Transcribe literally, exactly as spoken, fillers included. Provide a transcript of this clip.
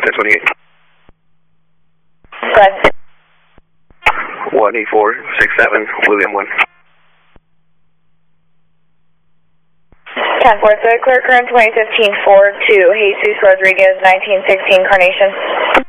ten twenty-eight. Go ahead. one eight four six seven, William one. ten four, so clear current twenty fifteen Ford to Jesus Rodriguez, nineteen sixteen Carnation.